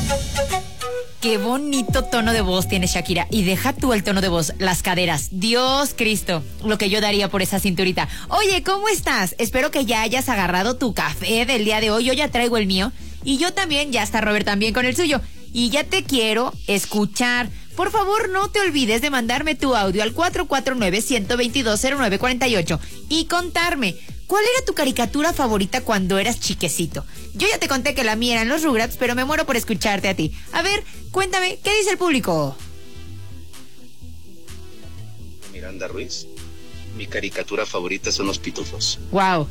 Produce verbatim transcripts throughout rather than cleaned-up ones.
Qué bonito tono de voz tiene Shakira. Y deja tú el tono de voz, las caderas. Dios Cristo, lo que yo daría por esa cinturita. Oye, ¿cómo estás? Espero que ya hayas agarrado tu café del día de hoy. Yo ya traigo el mío. Y yo también, ya está Robert también con el suyo. Y ya te quiero escuchar. Por favor, no te olvides de mandarme tu audio al cuatro cuatro nueve, uno dos dos, cero nueve cuatro ocho y contarme, ¿cuál era tu caricatura favorita cuando eras chiquecito? Yo ya te conté que la mía eran los Rugrats, pero me muero por escucharte a ti. A ver, cuéntame, ¿qué dice el público? Miranda Ruiz. Mi caricatura favorita son los Pitufos. Wow.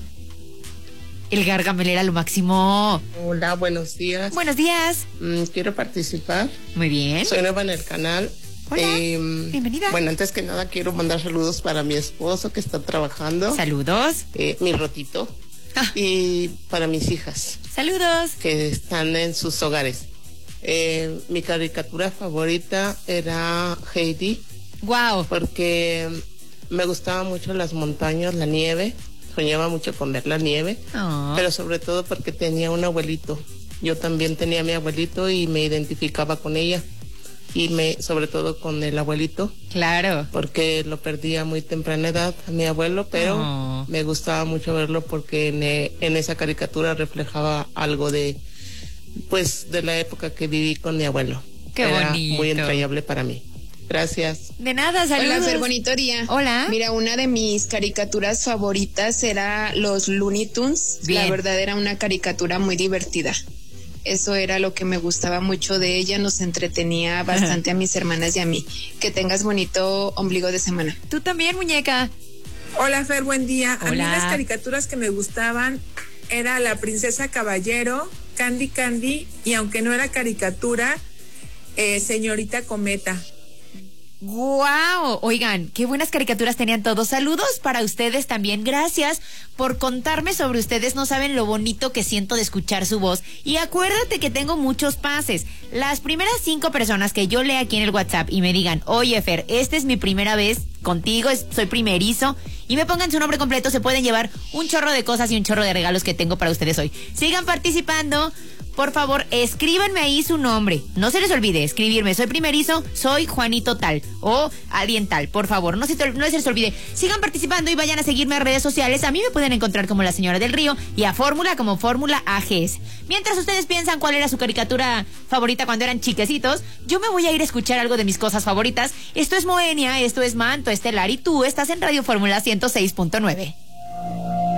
El Gargamel era lo máximo. Hola, buenos días. Buenos días. Mm, quiero participar. Muy bien. Soy nueva en el canal. Hola, eh, bienvenida. Bueno, antes que nada quiero mandar saludos para mi esposo que está trabajando. Saludos. Eh, mi Rotito. Ah. Y para mis hijas. Saludos. Que están en sus hogares. Eh, mi caricatura favorita era Heidi. Wow. Porque me gustaban mucho las montañas, la nieve. Soñaba mucho con ver la nieve. Oh. Pero sobre todo porque tenía un abuelito. Yo también tenía a mi abuelito y me identificaba con ella. Y me, sobre todo con el abuelito. Claro. Porque lo perdí a muy temprana edad, a mi abuelo, pero oh. me gustaba mucho verlo porque en, en esa caricatura reflejaba algo de, pues, de la época que viví con mi abuelo. Qué Era bonito. Muy entrañable para mí. Gracias. De nada, saludos. Hola, Fer, bonito día. Hola. Mira, una de mis caricaturas favoritas era los Looney Tunes. Bien. La verdad era una caricatura muy divertida. Eso era lo que me gustaba mucho de ella, nos entretenía bastante a mis hermanas y a mí. Que tengas bonito ombligo de semana. Tú también, muñeca. Hola, Fer, buen día. Hola. A mí las caricaturas que me gustaban era La Princesa Caballero, Candy Candy y aunque no era caricatura, eh, Señorita Cometa. ¡Guau! Oigan, qué buenas caricaturas tenían todos. Saludos para ustedes también. Gracias por contarme sobre ustedes. No saben lo bonito que siento de escuchar su voz. Y acuérdate que tengo muchos pases. Las primeras cinco personas que yo lea aquí en el WhatsApp y me digan, oye, Fer, esta es mi primera vez contigo, es, soy primerizo, y me pongan su nombre completo, se pueden llevar un chorro de cosas y un chorro de regalos que tengo para ustedes hoy. Sigan participando. Por favor, escríbanme ahí su nombre. No se les olvide escribirme. Soy primerizo, soy Juanito tal o alguien tal. Por favor, no se, te, no se les olvide. Sigan participando y vayan a seguirme en redes sociales. A mí me pueden encontrar como La Señora del Río y a Fórmula como Fórmula A G S. Mientras ustedes piensan cuál era su caricatura favorita cuando eran chiquecitos, yo me voy a ir a escuchar algo de mis cosas favoritas. Esto es Moenia, esto es Manto Estelar y tú estás en Radio Fórmula ciento seis punto nueve.